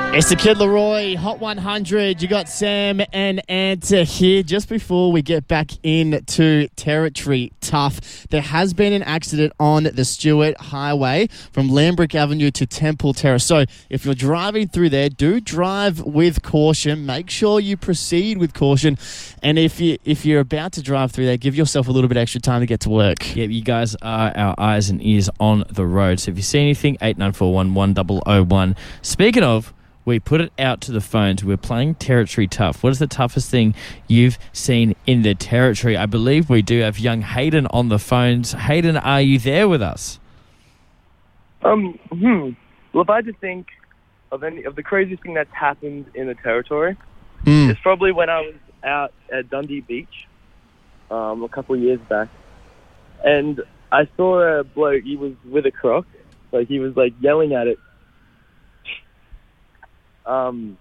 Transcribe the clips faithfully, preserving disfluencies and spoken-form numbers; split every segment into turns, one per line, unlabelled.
It's the Kid Leroy, Hot one hundred. You got Sam and Anta here. Just before we get back into Territory Tough, there has been an accident on the Stewart Highway from Lambrook Avenue to Temple Terrace. So if you're driving through there, do drive with caution. Make sure you proceed with caution. And if, you, if you're about to drive through there, give yourself a little bit extra time to get to work.
Yeah, you guys are our eyes and ears on the road. So if you see anything, eight nine four one, one zero zero one. Speaking of, we put it out to the phones. We're playing Territory Tough. What is the toughest thing you've seen in the Territory? I believe we do have young Hayden on the phones. Hayden, are you there with us?
Um, hmm. Well, if I had to think of any of the craziest thing that's happened in the Territory,
Mm.
it's probably when I was out at Dundee Beach um, a couple of years back, and I saw a bloke. He was with a croc, like he was like yelling at it. Um,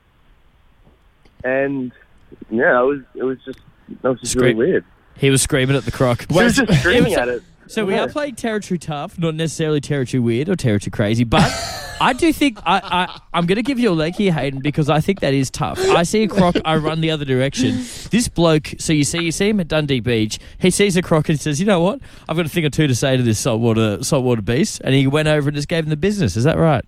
and yeah, it was it was just that was just
Scream.
really weird.
He was screaming at the croc.
He was just screaming
was-
at it.
So we are playing Territory Tough, not necessarily Territory Weird or Territory Crazy, but I do think I, I, I'm going to give you a leg here, Hayden, because I think that is tough. I see a croc, I run the other direction. This bloke, so you see, you see him at Dundee Beach. He sees a croc and he says, "You know what? I've got a thing or two to say to this saltwater saltwater beast," and he went over and just gave him the business. Is that right?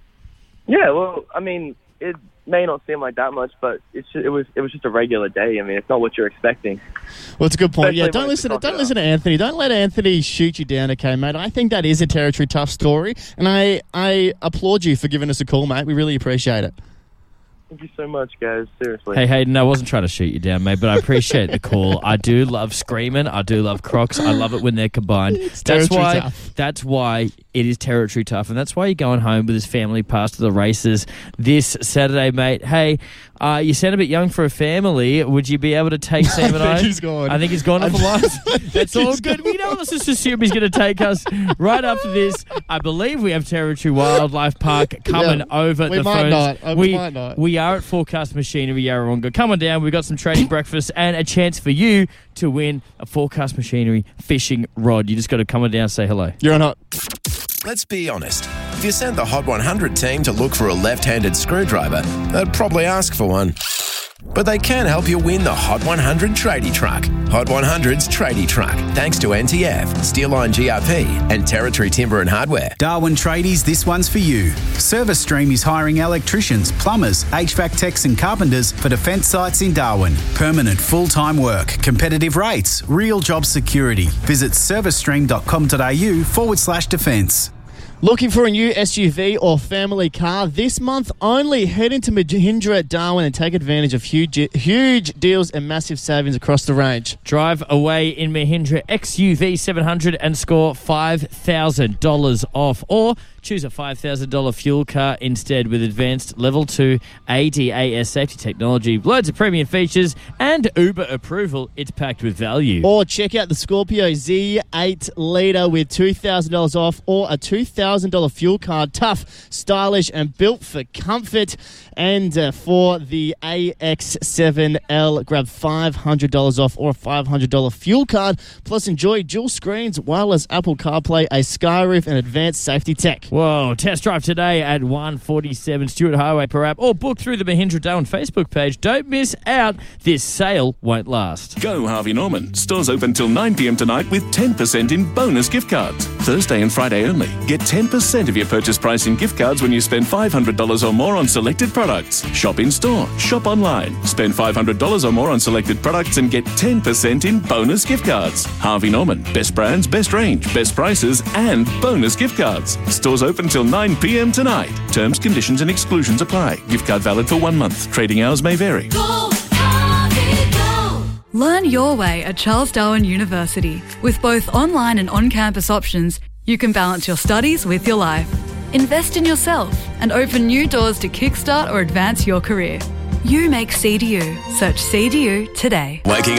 Yeah, well, I mean, it may not seem like that much, but it's just, it was it was just a regular day. I mean, it's not what you're expecting.
Well, it's a good point.
Especially
Yeah,
when
don't
it's
listen.
a
To, don't
crocodile.
listen to Anthony. Don't let Anthony shoot you down, okay, mate? I think that is a Territory Tough story, and I I applaud you for giving us a call, mate. We really appreciate it.
Thank you so much, guys. Seriously.
Hey, Hayden, I wasn't trying to shoot you down, mate, but I appreciate the call. I do love screaming. I do love crocs. I love it when they're combined.
It's
that's
Territory
why.
Tough.
That's why it is Territory Tough, and that's why you're going home with his family past the races this Saturday, mate. Hey, uh, you sound a bit young for a family. Would you be able to take Sam and
I
I?
think he's gone.
I think he's gone off the
I
lines.
think
That's all
he's
good.
gone.
We know. Let's just assume he's going to take us right after this. I believe we have Territory Wildlife Park coming
Yeah,
over
we
the
might
phones.
not. Uh, we might not.
We are at Forecast Machinery Yarrawonga. Come on down. We've got some trading breakfast and a chance for you to win a Forecast Machinery fishing rod. You just got to come on down and say hello.
You're on hot.
Let's be honest. If you sent the Hot one hundred team to look for a left-handed screwdriver, they'd probably ask for one. But they can help you win the Hot one hundred Tradie Truck. Hot one hundred's Tradie Truck, thanks to N T F, Steelline G R P and Territory Timber and Hardware.
Darwin Tradies, this one's for you. Service Stream is hiring electricians, plumbers, H V A C techs and carpenters for defence sites in Darwin. Permanent full-time work, competitive rates, real job security. Visit servicestream.com.au forward slash defence.
Looking for a new S U V or family car this month only? Head into Mahindra at Darwin and take advantage of huge, huge deals and massive savings across the range.
Drive away in Mahindra X U V seven hundred and score five thousand dollars off. Or choose a five thousand dollars fuel car instead with advanced Level two A D A S safety technology, loads of premium features, and Uber approval. It's packed with value.
Or check out the Scorpio Z eight litre with two thousand dollars off, or a two thousand dollars fuel card. Tough, stylish, and built for comfort. And uh, for the A X seven L, grab five hundred dollars off or a five hundred dollars fuel card. Plus, enjoy dual screens, wireless Apple CarPlay, a Skyroof, and advanced safety tech.
Whoa, test drive today at one forty-seven Stewart Highway per app, or book through the Mahindra Darwin Facebook page. Don't miss out. This sale won't last.
Go Harvey Norman. Stores open till nine p.m. tonight with ten percent in bonus gift cards. Thursday and Friday only. Get ten percent of your purchase price in gift cards when you spend five hundred dollars or more on selected products. Shop in store. Shop online. Spend five hundred dollars or more on selected products and get ten percent in bonus gift cards. Harvey Norman. Best brands, best range, best prices, and bonus gift cards. Stores open till nine p.m. tonight. Terms, conditions, and exclusions apply. Gift card valid for one month. Trading hours may vary.
Go, Harvey, go. Learn your way at Charles Darwin University. With both online and on-campus options, you can balance your studies with your life. Invest in yourself and open new doors to kickstart or advance your career. You make C D U. Search C D U today.
Waking